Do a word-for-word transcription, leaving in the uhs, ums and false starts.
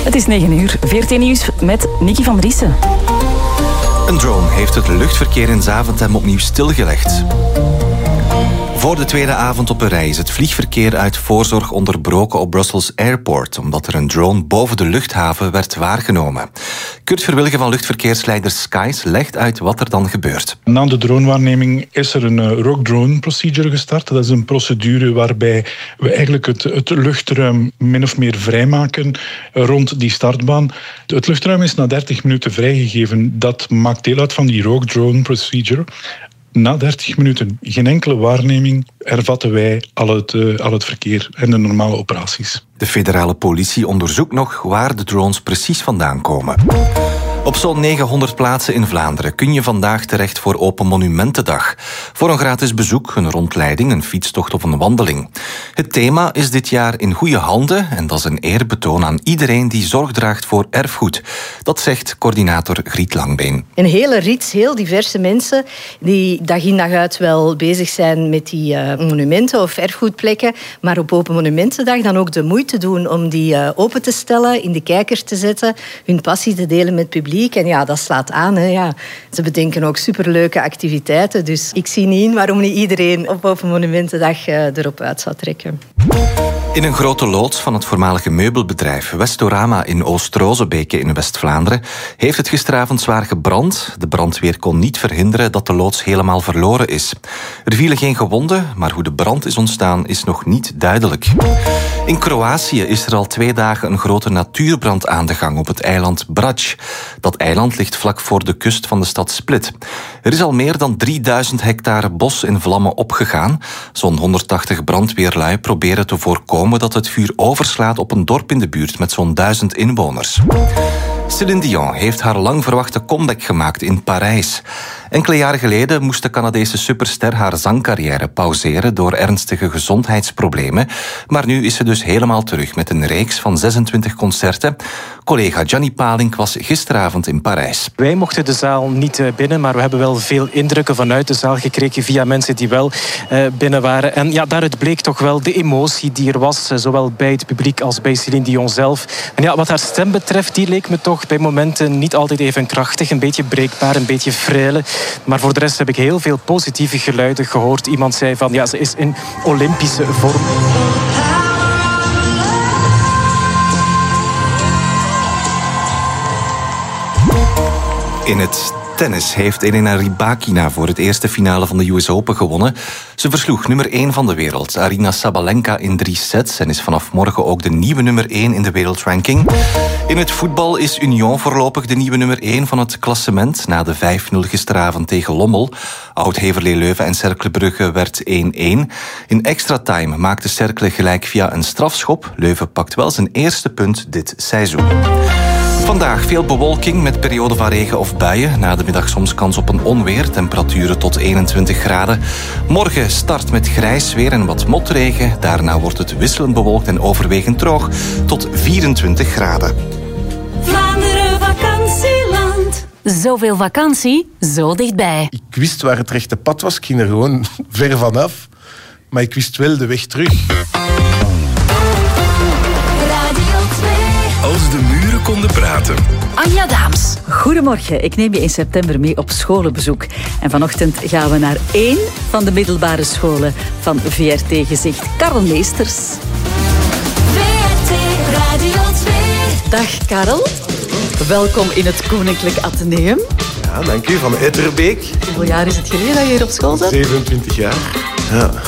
Het is negen uur. V R T Nieuws met Nicky van Driessen. Een drone heeft het luchtverkeer in Zaventem opnieuw stilgelegd. Voor de tweede avond op een rij is het vliegverkeer uit voorzorg onderbroken op Brussels Airport, omdat er een drone boven de luchthaven werd waargenomen. Kurt Verwilgen van luchtverkeersleider Skies legt uit wat er dan gebeurt. Na de dronewaarneming is er een uh, rogue drone procedure gestart. Dat is een procedure waarbij we eigenlijk het, het luchtruim min of meer vrijmaken rond die startbaan. Het luchtruim is na dertig minuten vrijgegeven. Dat maakt deel uit van die rogue drone procedure. Na dertig minuten, geen enkele waarneming, hervatten wij al het, uh, al het verkeer en de normale operaties. De federale politie onderzoekt nog waar de drones precies vandaan komen. Op zo'n negenhonderd plaatsen in Vlaanderen kun je vandaag terecht voor Open Monumentendag. Voor een gratis bezoek, een rondleiding, een fietstocht of een wandeling. Het thema is dit jaar in goede handen en dat is een eerbetoon aan iedereen die zorg draagt voor erfgoed. Dat zegt coördinator Griet Langbeen. Een hele rits, heel diverse mensen die dag in dag uit wel bezig zijn met die uh, monumenten of erfgoedplekken, maar op Open Monumentendag dan ook de moeite doen om die uh, open te stellen, in de kijker te zetten, hun passie te delen met het publiek. En ja, dat slaat aan. Hè, ja. Ze bedenken ook superleuke activiteiten. Dus ik zie niet in waarom niet iedereen op Open Monumentendag uh, erop uit zou trekken. In een grote loods van het voormalige meubelbedrijf Westorama in Oost-Rozebeke in West-Vlaanderen heeft het gisteravond zwaar gebrand. De brandweer kon niet verhinderen dat de loods helemaal verloren is. Er vielen geen gewonden, maar hoe de brand is ontstaan is nog niet duidelijk. In Kroatië is er al twee dagen een grote natuurbrand aan de gang op het eiland Brač. Dat eiland ligt vlak voor de kust van de stad Split. Er is al meer dan drieduizend hectare bos in vlammen opgegaan. Zo'n honderdtachtig brandweerlui proberen te voorkomen dat het vuur overslaat op een dorp in de buurt met zo'n duizend inwoners. Céline Dion heeft haar lang verwachte comeback gemaakt in Parijs. Enkele jaren geleden moest de Canadese superster haar zangcarrière pauzeren door ernstige gezondheidsproblemen. Maar nu is ze dus helemaal terug met een reeks van zesentwintig concerten. Collega Gianni Palink was gisteravond in Parijs. Wij mochten de zaal niet binnen, maar we hebben wel veel indrukken vanuit de zaal gekregen via mensen die wel binnen waren. En ja, daaruit bleek toch wel de emotie die er was, zowel bij het publiek als bij Céline Dion zelf. En ja, wat haar stem betreft, die leek me toch bij momenten niet altijd even krachtig, een beetje breekbaar, een beetje frêle. Maar voor de rest heb ik heel veel positieve geluiden gehoord. Iemand zei van, ja, ze is in Olympische vorm. In het tennis heeft Elena Rybakina voor het eerste finale van de U S Open gewonnen. Ze versloeg nummer één van de wereld, Aryna Sabalenka, in drie sets en is vanaf morgen ook de nieuwe nummer één in de wereldranking. In het voetbal is Union voorlopig de nieuwe nummer één van het klassement na de vijf nul gisteravond tegen Lommel. Oud-Heverlee Leuven en Cercle Brugge werd één-één. In extra time maakte Cercle gelijk via een strafschop. Leuven pakt wel zijn eerste punt dit seizoen. Vandaag veel bewolking met perioden van regen of buien. Na de middag soms kans op een onweer. Temperaturen tot eenentwintig graden. Morgen start met grijs weer en wat motregen. Daarna wordt het wisselend bewolkt en overwegend droog tot vierentwintig graden. Vlaanderen vakantieland. Zoveel vakantie, zo dichtbij. Ik wist waar het rechte pad was. Ik ging er gewoon ver vanaf. Maar ik wist wel de weg terug. Als de muren konden praten. Anja Daams. Goedemorgen, ik neem je in september mee op scholenbezoek. En vanochtend gaan we naar één van de middelbare scholen van V R T-gezicht, Karel Meesters. V R T Radio twee. Dag Karel, welkom in het Koninklijk Atheneum. Ja, dank u, van Etterbeek. Hoeveel jaar is het geleden dat je hier op school zat? zevenentwintig jaar. Ja.